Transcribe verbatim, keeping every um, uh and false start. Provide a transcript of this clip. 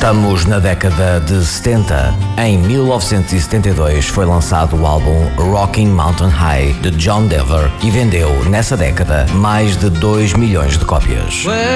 Estamos na década de setenta. Em mil novecentos e setenta e dois foi lançado o álbum Rocking Mountain High de John Denver e vendeu, nessa década, mais de dois milhões de cópias.